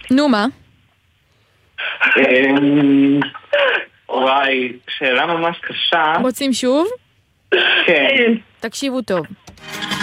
נו מה? וואי, שאלה ממש קשה. רוצים שוב? כן. תקשיבו טוב.